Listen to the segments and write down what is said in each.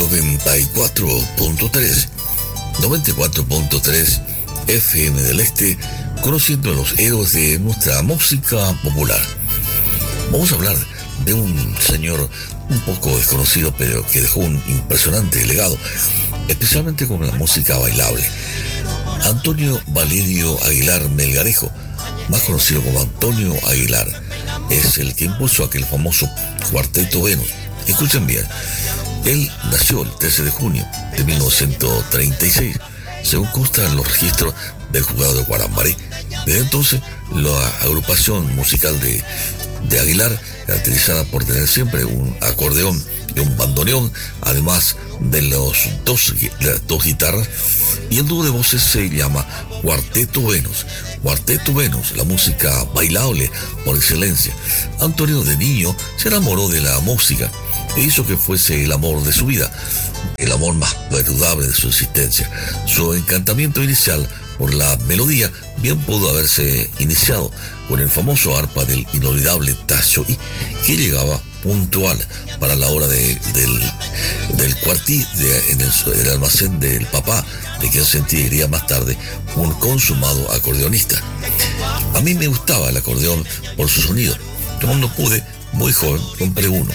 94.3 94.3 FM del Este, conociendo a los héroes de nuestra música popular. Vamos a hablar de un señor un poco desconocido, pero que dejó un impresionante legado, especialmente con la música bailable. Antonio Valerio Aguilar Melgarejo, más conocido como Antonio Aguilar, es el que impuso aquel famoso Cuarteto Venus. Escuchen bien, él nació el 13 de junio de 1936, según consta en los registros del juzgado de Guarambaré. Desde entonces, la agrupación musical de Aguilar, caracterizada por tener siempre un acordeón y un bandoneón, además de las dos guitarras, y el dúo de voces se llama Cuarteto Venus. Cuarteto Venus, la música bailable por excelencia. Antonio de niño se enamoró de la música e hizo que fuese el amor de su vida, el amor más perdurable de su existencia. Su encantamiento inicial por la melodía bien pudo haberse iniciado con el famoso arpa del inolvidable Tacho, que llegaba puntual para la hora del cuartí en el almacén del papá, de quien sentiría más tarde un consumado acordeonista. A mí me gustaba el acordeón por su sonido. Cuando pude, muy joven, compré uno.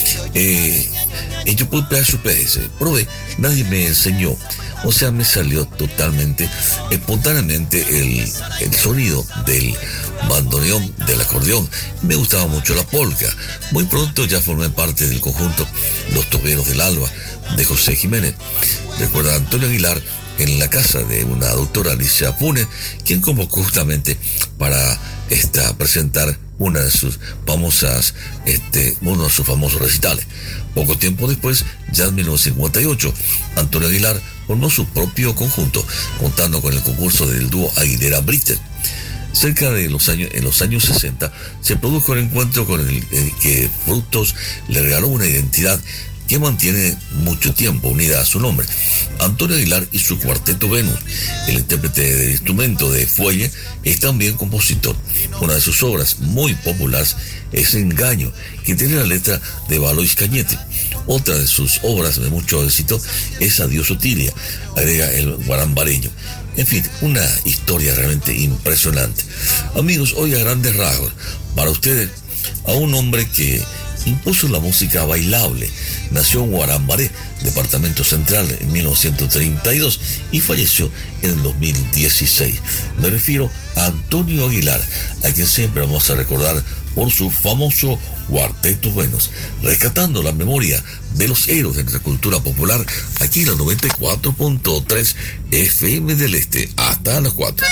Yo pude su PS, probé, nadie me enseñó. O sea, me salió totalmente, espontáneamente el sonido del bandoneón, del acordeón. Me gustaba mucho la polca. Muy pronto ya formé parte del conjunto Los Toberos del Alba, de José Jiménez. Recuerda a Antonio Aguilar en la casa de una doctora Alicia Pune, quien convocó justamente para presentar uno de sus famosos recitales. Poco tiempo después, ya en 1958, Antonio Aguilar formó su propio conjunto, contando con el concurso del dúo Aguilera Britten. Cerca de en los años 60, se produjo el encuentro con el que Frutos le regaló una identidad que mantiene mucho tiempo unida a su nombre. Antonio Aguilar y su Cuarteto Venus. El intérprete del instrumento de fuelle es también compositor. Una de sus obras muy populares es Engaño, que tiene la letra de Valois Cañete. Otra de sus obras de mucho éxito es Adiós Otilia, agrega el guarambareño. En fin, una historia realmente impresionante. Amigos, hoy a grandes rasgos, para ustedes, a un hombre que impuso la música bailable. Nació en Guarambaré, departamento central, en 1932 y falleció en el 2016. Me refiero a Antonio Aguilar, a quien siempre vamos a recordar por su famoso Cuarteto Venus, rescatando la memoria de los héroes de nuestra cultura popular, aquí en la 94.3 FM del Este, hasta las 4.